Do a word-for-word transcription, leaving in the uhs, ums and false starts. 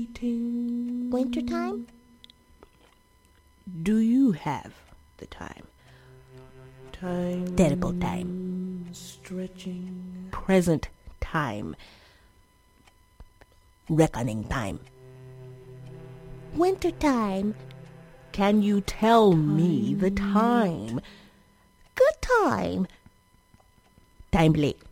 Winter time? Do you have the time? Time. Terrible time. Stretching. Present time. Reckoning time. Winter time. Can you tell me the time? Good time. Time late.